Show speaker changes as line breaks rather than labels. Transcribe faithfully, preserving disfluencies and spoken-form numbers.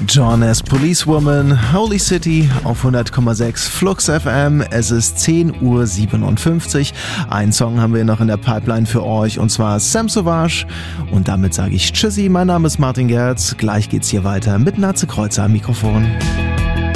Jonas Policewoman, Holy City auf hundert Komma sechs Flux F M. Es ist zehn Uhr siebenundfünfzig. Einen Song haben wir noch in der Pipeline für euch und zwar Sam Sauvage. Und damit sage ich Tschüssi, mein Name ist Martin Gerz. Gleich geht's hier weiter mit Natze Kreuzer am Mikrofon.